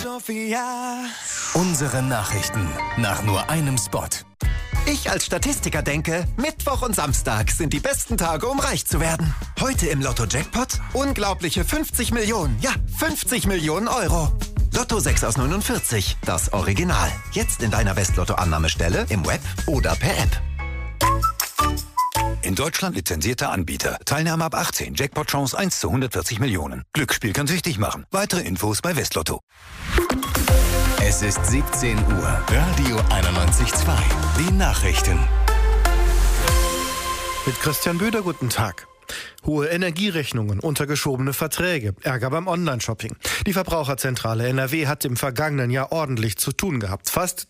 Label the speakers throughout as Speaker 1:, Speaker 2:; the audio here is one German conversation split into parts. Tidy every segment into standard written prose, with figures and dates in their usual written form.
Speaker 1: Unsere Nachrichten nach nur einem Spot.
Speaker 2: Ich als Statistiker denke, Mittwoch und Samstag sind die besten Tage, um reich zu werden. Heute im Lotto-Jackpot unglaubliche 50 Millionen. Ja, 50 Millionen Euro. Lotto 6 aus 49, das Original. Jetzt in deiner Westlotto-Annahmestelle, im Web oder per App.
Speaker 3: In Deutschland lizenzierter Anbieter. Teilnahme ab 18. Jackpot-Chance 1 zu 140 Millionen. Glücksspiel kann süchtig machen. Weitere Infos bei Westlotto.
Speaker 1: Es ist 17 Uhr. Radio 91.2. Die Nachrichten.
Speaker 4: Mit Christian Böder, guten Tag. Hohe Energierechnungen, untergeschobene Verträge, Ärger beim Online-Shopping. Die Verbraucherzentrale NRW hat im vergangenen Jahr ordentlich zu tun gehabt. Fast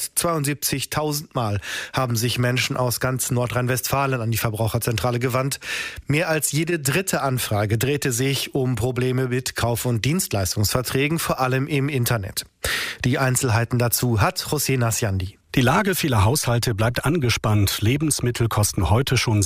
Speaker 4: 372.000 Mal haben sich Menschen aus ganz Nordrhein-Westfalen an die Verbraucherzentrale gewandt. Mehr als jede dritte Anfrage drehte sich um Probleme mit Kauf- und Dienstleistungsverträgen, vor allem im Internet. Die Einzelheiten dazu hat José Nasciandi.
Speaker 5: Die Lage vieler Haushalte bleibt angespannt. Lebensmittel kosten heute schon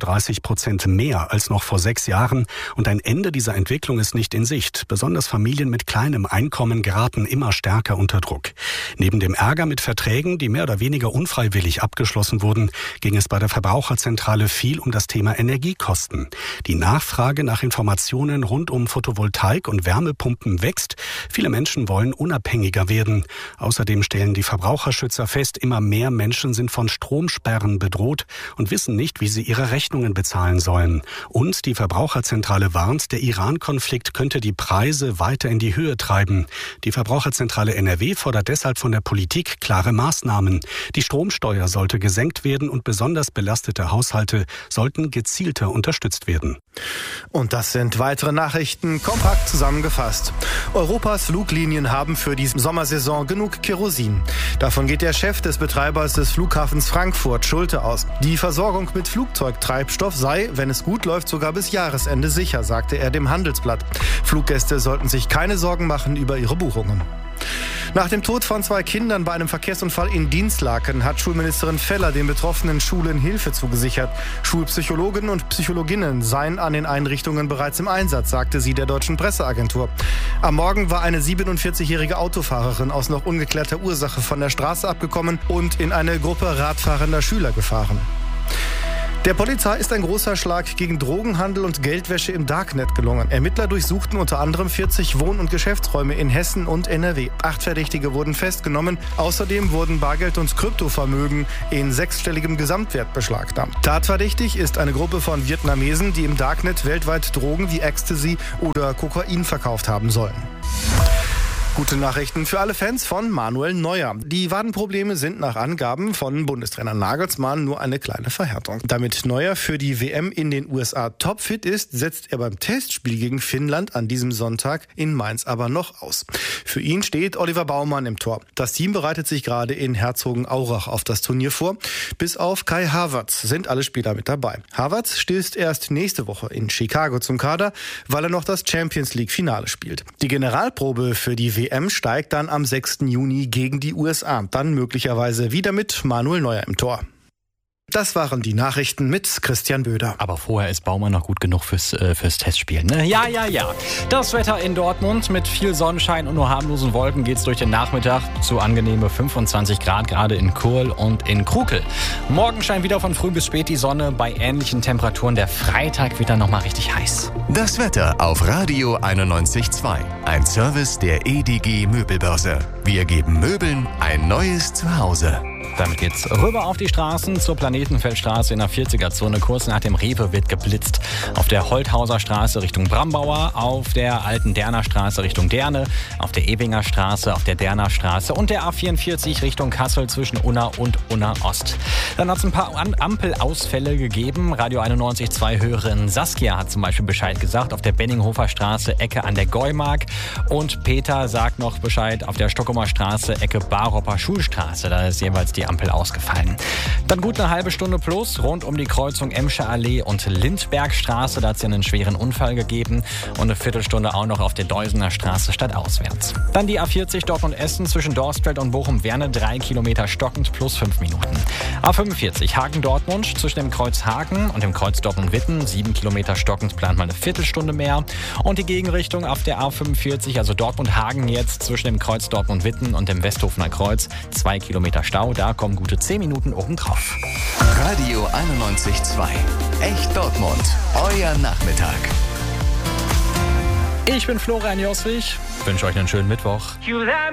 Speaker 5: 37% mehr als noch vor 6 Jahren. Und ein Ende dieser Entwicklung ist nicht in Sicht. Besonders Familien mit kleinem Einkommen geraten immer stärker unter Druck. Neben dem Ärger mit Verträgen, die mehr oder weniger unfreiwillig abgeschlossen wurden, ging es bei der Verbraucherzentrale viel um das Thema Energiekosten. Die Nachfrage nach Informationen rund um Photovoltaik und Wärmepumpen wächst. Viele Menschen wollen unabhängiger werden. Außerdem stellen die Verbraucherschützer fest, immer mehr Menschen sind von Stromsperren bedroht und wissen nicht, wie sie ihre Rechnungen bezahlen sollen. Und die Verbraucherzentrale warnt, der Iran-Konflikt könnte die Preise weiter in die Höhe treiben. Die Verbraucherzentrale NRW fordert deshalb von der Politik klare Maßnahmen. Die Stromsteuer sollte gesenkt werden und besonders belastete Haushalte sollten gezielter unterstützt werden.
Speaker 4: Und das sind weitere Nachrichten, kompakt zusammengefasst. Europas Fluglinien haben für die Sommersaison genug Kerosin. Davon geht der Chef des Betreibers des Flughafens Frankfurt Schulte aus. Die Versorgung mit Flugzeugtreibstoff sei, wenn es gut läuft, sogar bis Jahresende sicher, sagte er dem Handelsblatt. Fluggäste sollten sich keine Sorgen machen über ihre Buchungen. Nach dem Tod von 2 Kindern bei einem Verkehrsunfall in Dinslaken hat Schulministerin Feller den betroffenen Schulen Hilfe zugesichert. Schulpsychologen und Psychologinnen seien an den Einrichtungen bereits im Einsatz, sagte sie der deutschen Presseagentur. Am Morgen war eine 47-jährige Autofahrerin aus noch ungeklärter Ursache von der Straße abgekommen und in eine Gruppe radfahrender Schüler gefahren. Der Polizei ist ein großer Schlag gegen Drogenhandel und Geldwäsche im Darknet gelungen. Ermittler durchsuchten unter anderem 40 Wohn- und Geschäftsräume in Hessen und NRW. 8 Verdächtige wurden festgenommen. Außerdem wurden Bargeld und Kryptovermögen in 6-stelligem Gesamtwert beschlagnahmt. Tatverdächtig ist eine Gruppe von Vietnamesen, die im Darknet weltweit Drogen wie Ecstasy oder Kokain verkauft haben sollen. Gute Nachrichten für alle Fans von Manuel Neuer. Die Wadenprobleme sind nach Angaben von Bundestrainer Nagelsmann nur eine kleine Verhärtung. Damit Neuer für die WM in den USA topfit ist, setzt er beim Testspiel gegen Finnland an diesem Sonntag in Mainz aber noch aus. Für ihn steht Oliver Baumann im Tor. Das Team bereitet sich gerade in Herzogenaurach auf das Turnier vor. Bis auf Kai Havertz sind alle Spieler mit dabei. Havertz stößt erst nächste Woche in Chicago zum Kader, weil er noch das Champions-League-Finale spielt. Die Generalprobe für die WM steigt dann am 6. Juni gegen die USA. Dann möglicherweise wieder mit Manuel Neuer im Tor. Das waren die Nachrichten mit Christian Böder.
Speaker 6: Aber vorher ist Baumann noch gut genug fürs Testspiel, ne? Ja. Das Wetter in Dortmund mit viel Sonnenschein und nur harmlosen Wolken geht's durch den Nachmittag zu angenehme 25 Grad, gerade in Kurl und in Krukel. Morgen scheint wieder von früh bis spät die Sonne bei ähnlichen Temperaturen. Der Freitag wird dann nochmal richtig heiß.
Speaker 1: Das Wetter auf Radio 91.2. Ein Service der EDG Möbelbörse. Wir geben Möbeln ein neues Zuhause.
Speaker 6: Damit geht's rüber auf die Straßen zur Planetenfeldstraße in der 40er-Zone. Kurz nach dem Rewe wird geblitzt. Auf der Holthauser Straße Richtung Brambauer, auf der Alten Derner Straße Richtung Derne, auf der Ewinger Straße, auf der Derner Straße und der A44 Richtung Kassel zwischen Unna und Unna Ost. Dann hat es ein paar Ampelausfälle gegeben. Radio 91.2 Hörerin Saskia hat zum Beispiel Bescheid gesagt. Auf der Benninghofer Straße, Ecke an der Geumark. Und Peter sagt noch Bescheid auf der Stockumer Straße, Ecke Baropper Schulstraße. Da ist jeweils die Ampel ausgefallen. Dann gut eine halbe Stunde plus rund um die Kreuzung Emscher Allee und Lindbergstraße. Da hat es ja einen schweren Unfall gegeben. Und eine Viertelstunde auch noch auf der Deusener Straße stadtauswärts. Dann die A40 Dortmund-Essen zwischen Dorstfeld und Bochum-Werne, 3 Kilometer stockend plus 5 Minuten. A45 Hagen-Dortmund zwischen dem Kreuz Hagen und dem Kreuz Dortmund-Witten, 7 Kilometer stockend, plant mal eine Viertelstunde mehr. Und die Gegenrichtung auf der A45, also Dortmund-Hagen jetzt zwischen dem Kreuz Dortmund-Witten und dem Westhofener Kreuz, 2 Kilometer Stau, da kommen gute 10 Minuten obendrauf.
Speaker 1: Radio 91.2. Echt Dortmund. Euer Nachmittag.
Speaker 6: Ich bin Florian Joswig, wünsche euch einen schönen Mittwoch.